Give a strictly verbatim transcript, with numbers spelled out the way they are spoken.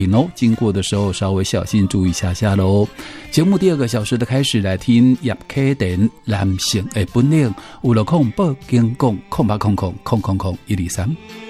经过的时候稍微小心注意一下下咯。节目第二个小时的开始，来听叶启田男性的本领，有了空报警讲空八空空空空空一二三。